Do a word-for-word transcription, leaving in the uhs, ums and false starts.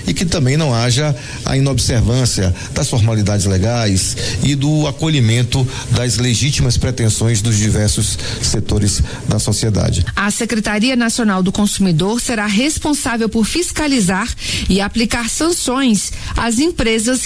e que também não haja a inobservância das formalidades legais e do acolhimento das legítimas pretensões dos diversos setores da sociedade. A Secretaria Nacional do Consumidor será responsável por fiscalizar e aplicar sanções às empresas